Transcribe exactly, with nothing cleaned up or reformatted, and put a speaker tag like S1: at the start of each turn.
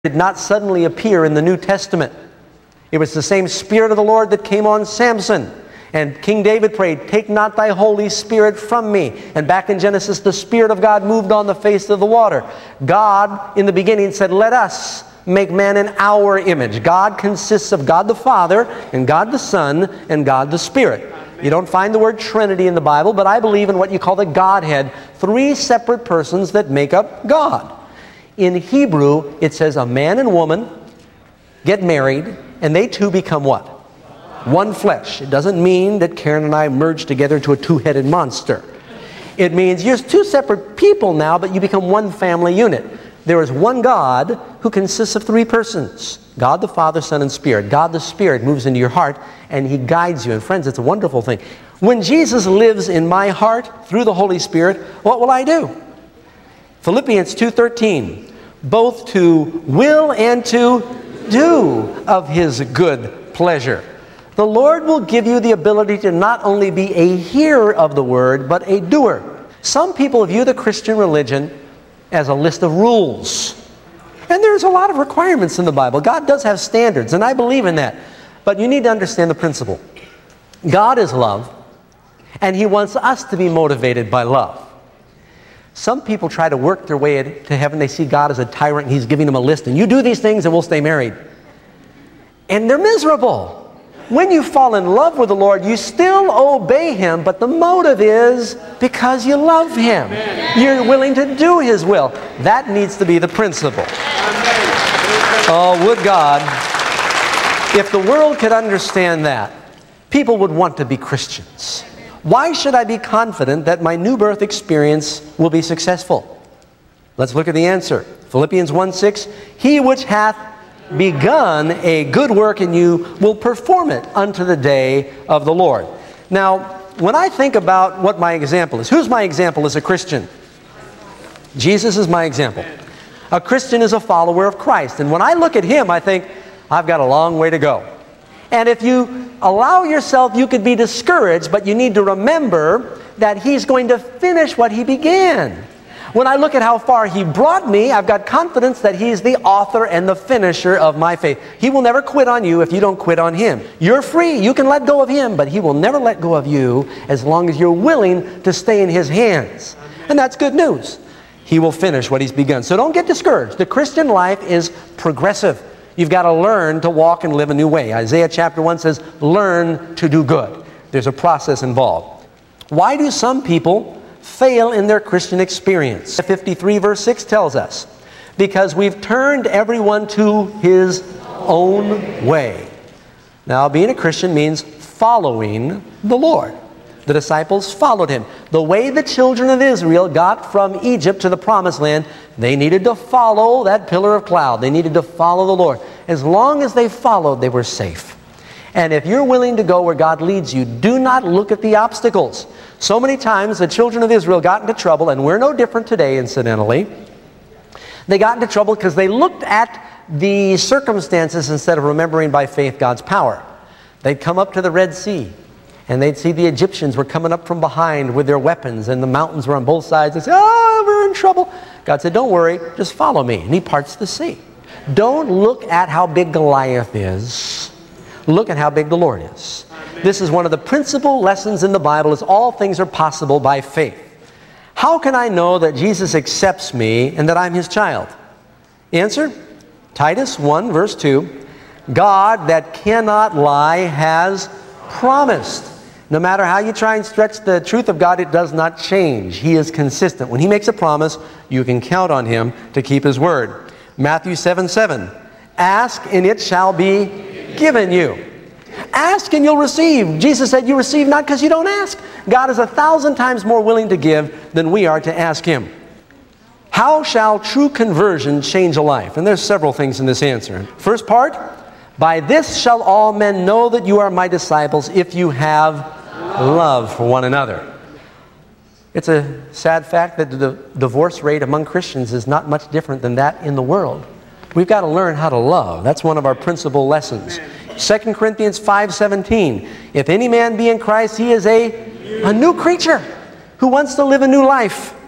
S1: did not suddenly appear in the New Testament. It was the same Spirit of the Lord that came on Samson. And King David prayed, "Take not thy Holy Spirit from me." And back in Genesis, the Spirit of God moved on the face of the water. God, in the beginning, said, "Let us make man in our image." God consists of God the Father, and God the Son, and God the Spirit. You don't find the word Trinity in the Bible, but I believe in what you call the Godhead, three separate persons that make up God. In Hebrew, it says a man and woman get married, and they two become what? One flesh. It doesn't mean that Karen and I merge together into a two-headed monster. It means you're two separate people now, but you become one family unit. There is one God who consists of three persons. God the Father, Son, and Spirit. God the Spirit moves into your heart, and He guides you. And friends, it's a wonderful thing. When Jesus lives in my heart through the Holy Spirit, what will I do? Philippians two thirteen, both to will and to do of His good pleasure. The Lord will give you the ability to not only be a hearer of the Word, but a doer. Some people view the Christian religion as a list of rules. And there's a lot of requirements in the Bible. God does have standards, and I believe in that. But you need to understand the principle. God is love, and He wants us to be motivated by love. Some people try to work their way to heaven. They see God as a tyrant, and He's giving them a list, and you do these things and we'll stay married. And they're miserable. When you fall in love with the Lord, you still obey Him, but the motive is because you love Him. You're willing to do His will. That needs to be the principle. Oh, would God, if the world could understand that, people would want to be Christians. Why should I be confident that my new birth experience will be successful? Let's look at the answer. Philippians one six, "He which hath begun a good work in you will perform it unto the day of the Lord." Now, when I think about what my example is, who's my example as a Christian? Jesus is my example. A Christian is a follower of Christ. And when I look at Him, I think, I've got a long way to go. And if you allow yourself, you could be discouraged, but you need to remember that He's going to finish what He began. When I look at how far He brought me, I've got confidence that He's the author and the finisher of my faith. He will never quit on you if you don't quit on Him. You're free. You can let go of Him, but He will never let go of you as long as you're willing to stay in His hands. And that's good news. He will finish what He's begun. So don't get discouraged. The Christian life is progressive. You've got to learn to walk and live a new way. Isaiah chapter one says, learn to do good. There's a process involved. Why do some people fail in their Christian experience? fifty-three verse six tells us, because we've turned everyone to his own way. Now, being a Christian means following the Lord. The disciples followed Him. The way the children of Israel got from Egypt to the promised land, they needed to follow that pillar of cloud. They needed to follow the Lord. As long as they followed, they were safe. And if you're willing to go where God leads you, do not look at the obstacles. So many times the children of Israel got into trouble, and we're no different today, incidentally. They got into trouble because they looked at the circumstances instead of remembering by faith God's power. They'd come up to the Red Sea, and they'd see the Egyptians were coming up from behind with their weapons, and the mountains were on both sides. They said, oh, we're in trouble. God said, don't worry, just follow me. And He parts the sea. Don't look at how big Goliath is. Look at how big the Lord is. Amen. This is one of the principal lessons in the Bible, is all things are possible by faith. How can I know that Jesus accepts me and that I'm His child? Answer, Titus one verse two, God that cannot lie has promised. No matter how you try and stretch the truth of God, it does not change. He is consistent. When He makes a promise, you can count on Him to keep His word. Matthew seven seven, ask and it shall be given you. Ask and you'll receive. Jesus said you receive not because you don't ask. God is a thousand times more willing to give than we are to ask Him. How shall true conversion change a life? And there's several things in this answer. First part, by this shall all men know that you are my disciples, if you have love for one another. It's a sad fact that the divorce rate among Christians is not much different than that in the world. We've got to learn how to love. That's one of our principal lessons. Second Corinthians five seventeen, if any man be in Christ, he is a, a new creature who wants to live a new life.